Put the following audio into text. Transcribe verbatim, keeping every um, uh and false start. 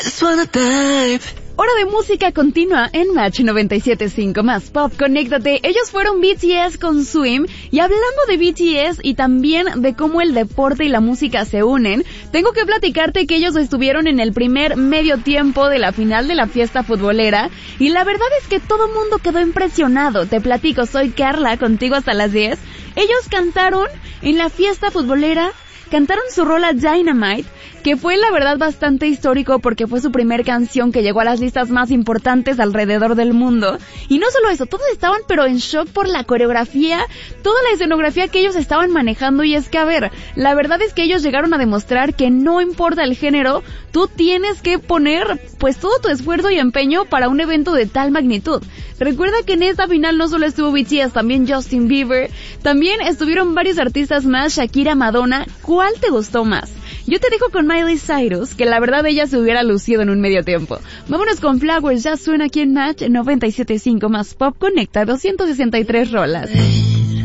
Hora de música continua en Match noventa y siete punto cinco más Pop. Conéctate. Ellos fueron B T S con Swim. Y hablando de B T S y también de cómo el deporte y la música se unen, tengo que platicarte que ellos estuvieron en el primer medio tiempo de la final de la fiesta futbolera. Y la verdad es que todo el mundo quedó impresionado. Te platico, soy Carla, contigo hasta las diez. Ellos cantaron en la fiesta futbolera, cantaron su rola Dynamite, que fue la verdad bastante histórico porque fue su primer canción que llegó a las listas más importantes alrededor del mundo. Y no solo eso, todos estaban pero en shock por la coreografía, toda la escenografía que ellos estaban manejando. Y es que, a ver, la verdad es que ellos llegaron a demostrar que no importa el género, tú tienes que poner pues todo tu esfuerzo y empeño para un evento de tal magnitud. Recuerda que en esta final no solo estuvo B T S, también Justin Bieber, también estuvieron varios artistas más, Shakira, Madonna. ¿Cuál te gustó más? Yo te dejo con Miley Cyrus, que la verdad ella se hubiera lucido en un medio tiempo. Vámonos con Flowers, ya suena aquí en Match noventa y siete punto cinco más Pop. Conecta doscientas sesenta y tres rolas.